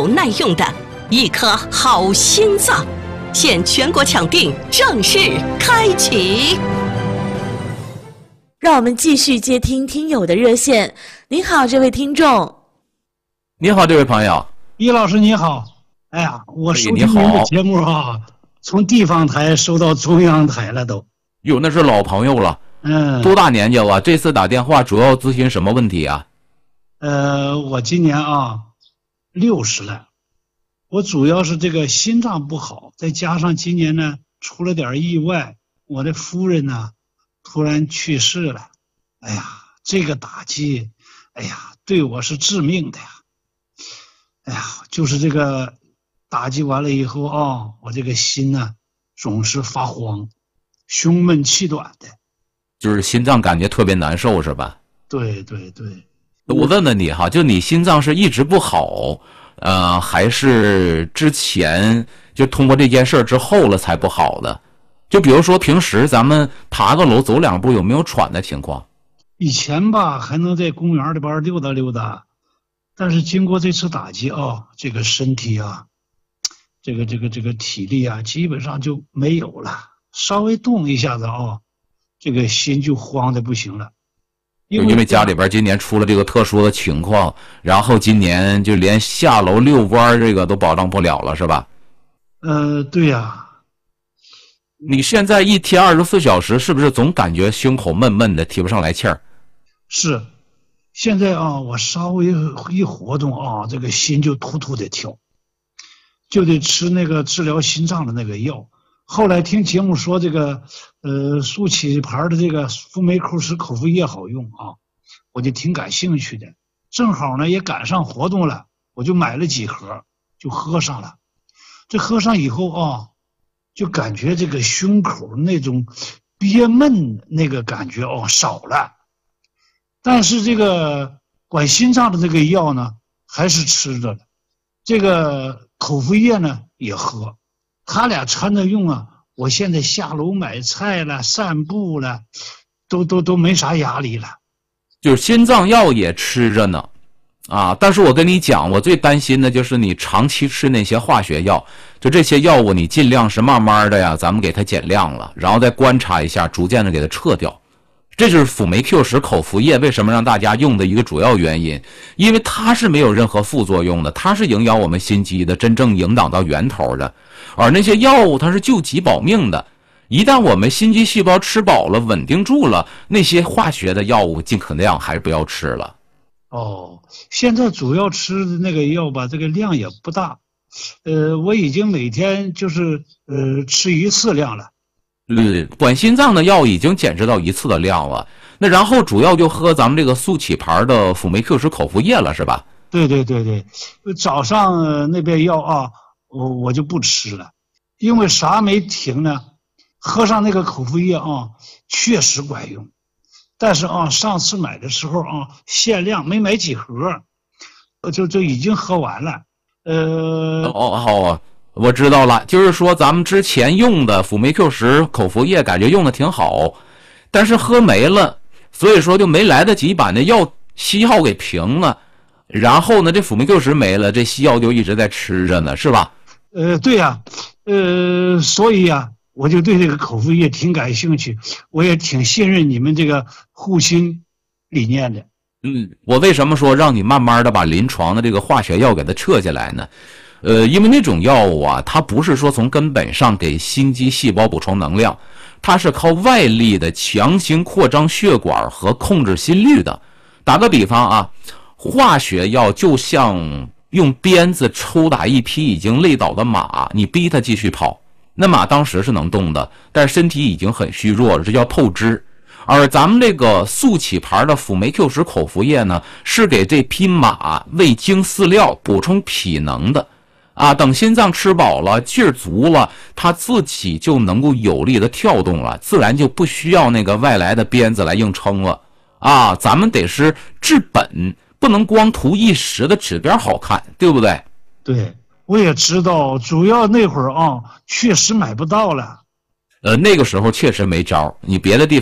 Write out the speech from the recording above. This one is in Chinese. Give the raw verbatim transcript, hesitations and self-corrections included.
久耐用的一颗好心脏，现全国抢订正式开启。 让我们继续接听听友的热线。您好，这位听众。 你好，这位朋友。 易老师你好。哎呀，我收听您的节目啊，从地方台收到中央台了都。 哟，那是老朋友了。 嗯。 多大年纪了？这次打电话主要咨询什么问题啊？ 呃，我今年啊六十了，我主要是这个心脏不好，再加上今年呢出了点意外，我的夫人呢突然去世了。哎呀，这个打击，哎呀，对我是致命的呀。哎呀，就是这个打击完了以后啊，我这个心呢总是发慌，胸闷气短的， 就是心脏感觉特别难受是吧？ 对对对。 我问问你哈，就你心脏是一直不好，呃，还是之前就通过这件事之后了才不好的？就比如说平时咱们爬个楼走两步有没有喘的情况？ 以前吧还能在公园里边溜达溜达，但是经过这次打击啊，这个身体啊，这个这个这个体力啊，基本上就没有了。稍微动一下子啊，这个心就慌的不行了。 因为家里边今年出了这个特殊的情况，然后今年就连下楼遛弯这个都保证不了了，是吧？ 呃，对呀、啊。 你现在一天二十四小时，是不是总感觉胸口闷闷的，提不上来气儿？ 是，现在啊，我稍微一活动啊，这个心就突突的跳，就得吃那个治疗心脏的那个药。后来听节目说这个呃速启牌的这个辅酶 Q 十口服液好用啊，我就挺感兴趣的。正好呢也赶上活动了，我就买了几盒就喝上了。这喝上以后啊，就感觉这个胸口那种憋闷那个感觉哦少了。但是这个管心脏的这个药呢还是吃着了，这个口服液呢也喝。他俩掺着用啊，我现在下楼买菜了散步了都都都没啥压力了。 就是心脏药也吃着呢啊，但是我跟你讲，我最担心的就是你长期吃那些化学药，就这些药物你尽量是慢慢的呀，咱们给它减量了，然后再观察一下，逐渐的给它撤掉。这就是辅酶 Q 十口服液为什么让大家用的一个主要原因，因为它是没有任何副作用的，它是营养我们心肌的，真正引导到源头的。而那些药物它是救急保命的，一旦我们心肌细胞吃饱了稳定住了，那些化学的药物尽可量还是不要吃了。 哦，现在主要吃的那个药吧，这个量也不大，呃，我已经每天就是呃吃一次量了。 嗯，管心脏的药已经减脂到一次的量了，那然后主要就喝咱们这个速启牌的辅酶 Q 十口服液了，是吧？ 对对对对，早上、呃、那边药啊，我我就不吃了，因为啥没停呢？喝上那个口服液啊，确实管用，但是啊，上次买的时候啊，限量没买几盒，就就已经喝完了。呃， 哦好、哦。我知道了，就是说咱们之前用的辅酶 Q 十口服液感觉用的挺好，但是喝没了，所以说就没来得及把那药西药给平了，然后呢这辅酶 Q 十没了，这西药就一直在吃着呢，是吧？ 呃对呀、啊、呃所以呀、啊、我就对这个口服液挺感兴趣，我也挺信任你们这个护心理念的。 嗯，我为什么说让你慢慢的把临床的这个化学药给它撤下来呢？呃，因为那种药物啊，它不是说从根本上给心肌细胞补充能量，它是靠外力的强行扩张血管和控制心率的。打个比方啊，化学药就像用鞭子抽打一匹已经累倒的马，你逼它继续跑，那马当时是能动的，但是身体已经很虚弱了，这叫透支。而咱们这个速启牌的辅酶 Q 十口服液呢，是给这匹马喂精饲料补充脾能的。啊，等心脏吃饱了，劲儿足了，它自己就能够有力的跳动了，自然就不需要那个外来的鞭子来硬撑了。啊，咱们得是治本，不能光图一时的指标好看，对不对？ 对，我也知道，主要那会儿啊，确实买不到了。 呃，那个时候确实没招，你别的地方